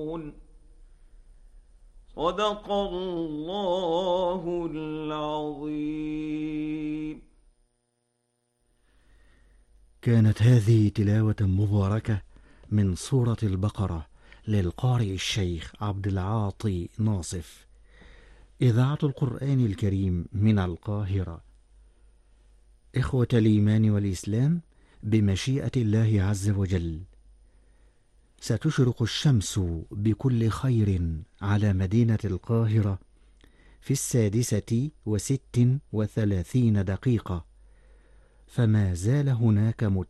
صدق الله العظيم. كانت هذه تلاوة مباركة من سورة البقرة للقارئ الشيخ عبد العاطي ناصف، إذاعة القرآن الكريم من القاهرة. إخوة الإيمان والإسلام، بمشيئة الله عز وجل ستشرق الشمس بكل خير على مدينة القاهرة في 6:36 فما زال هناك